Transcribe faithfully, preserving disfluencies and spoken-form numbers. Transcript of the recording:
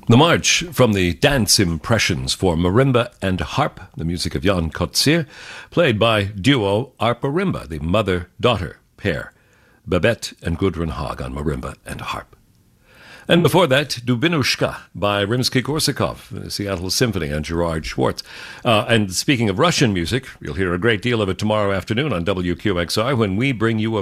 The march from the Dance Impressions for Marimba and Harp, the music of Jan Kotzir, played by duo Arparimba, the mother-daughter pair, Babette and Gudrun Haag on marimba and harp. And before that, Dubinushka by Rimsky-Korsakov, the Seattle Symphony, and Gerard Schwartz. Uh, and speaking of Russian music, you'll hear a great deal of it tomorrow afternoon on W Q X R when we bring you a